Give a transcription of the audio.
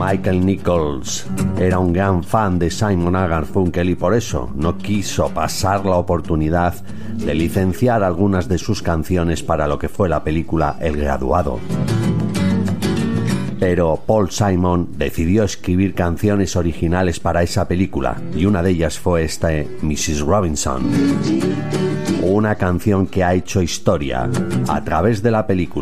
Michael Nichols era un gran fan de Simon & Garfunkel y por eso no quiso pasar la oportunidad de licenciar algunas de sus canciones para lo que fue la película El Graduado. Pero Paul Simon decidió escribir canciones originales para esa película y una de ellas fue esta Mrs. Robinson, una canción que ha hecho historia a través de la película.